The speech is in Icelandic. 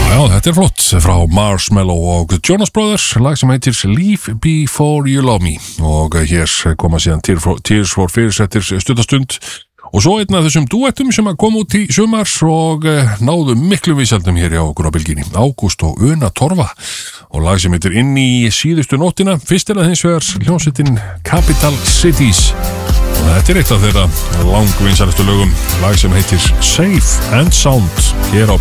Já, þetta flott frá Marshmello og Jonas Brothers, lag sem heitir Leave Before You Love Me og hér koma síðan Tears for Fears eftir stuttastund og svo einn af þessum duettum sem kom út í sumar og náðu miklu vinsældum hér hjá okkur á bylginni, Ágúst og Una Torfa og lag sem heitir Inn í síðustu nóttina, fyrst er það hins vegar hljómsveitin Capital Cities og þetta er eitt af þeirra langvinsælustu lögum, lag sem heitir Safe and Sound hér á